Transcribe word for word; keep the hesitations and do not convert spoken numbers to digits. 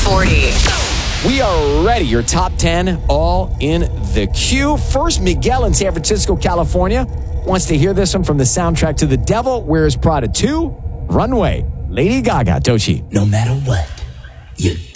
forty. We are ready. Your top ten all in the queue. First, Miguel in San Francisco, California wants to hear this one from the soundtrack to The Devil Wears Prada two, Runway, Lady Gaga, Dochi. No matter what, you